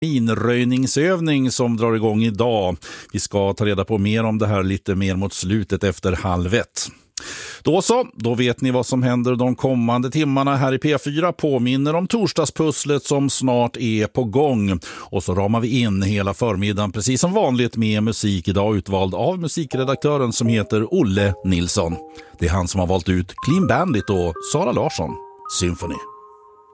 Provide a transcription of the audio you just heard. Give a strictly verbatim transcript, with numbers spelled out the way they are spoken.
minröjningsövning som drar igång idag. Vi ska ta reda på mer om det här lite mer mot slutet efter halv ett. Då så, då vet ni vad som händer de kommande timmarna här i P fyra. Påminner om torsdagspusslet som snart är på gång. Och så ramar vi in hela förmiddagen precis som vanligt med musik idag utvald av musikredaktören som heter Olle Nilsson. Det är han som har valt ut Clean Bandit och Sara Larsson Symphony.